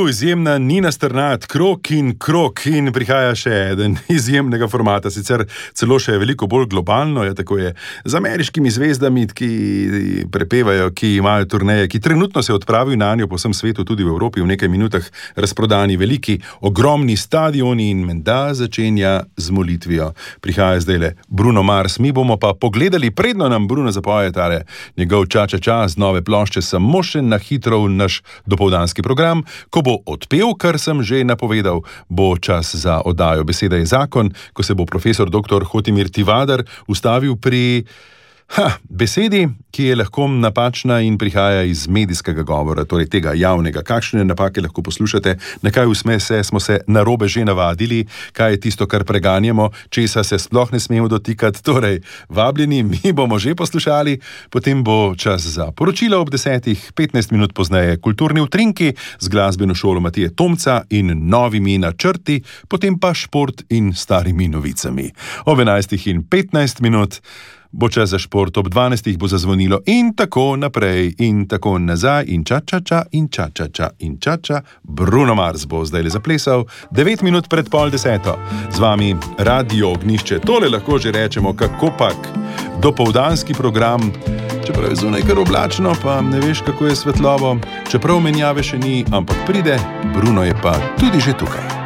Izjemna Nina Strnad, krok in prihaja še eden izjemnega formata, sicer celo še veliko bolj globalno, tako je z ameriškimi zvezdami, ki prepevajo, ki imajo turneje, ki trenutno se odpravijo na njo po vsem svetu, tudi v Evropi, v nekaj minutah razprodani veliki, ogromni stadioni in menda začenja z molitvijo. Prihaja zdajle Bruno Mars, mi bomo pa pogledali, predno nam Bruno zapoje tale njegov ča z nove plošče, samo še na hitro v naš dopoldanski program. Ko bo odpel, kar sem že napovedal, bo čas za oddajo Beseda je zakon, ko se bo profesor dr. Hotimir Tivadar ustavil pri besedi, ki je lahko napačna in prihaja iz medijskega govora, torej tega javnega. Kakšne napake lahko poslušate, na kaj smo se narobe že navadili, kaj je tisto, kar preganjamo, česa se sploh ne smemo dotikati. Torej, vabljeni, mi bomo že poslušali, potem bo čas za poročilo ob 10:00, 15 minut pozneje kulturni utrinki z glasbeno šolo Matije Tomca in novimi načrti, potem pa šport in starimi novicami. Ob 11:15 bo čas za šport, ob 12:00 bo zazvonilo in tako naprej in tako nazaj in ča. Bruno Mars bo zdaj le zaplesal 9 minut pred 9:30. Z vami Radio Ognjišče, tole lahko že rečemo kakopak dopoldanski program, čeprav je zunaj kar oblačno, pa ne veš, kako je svetlobo, čeprav menjave še ni, ampak pride, Bruno je pa tudi že tukaj.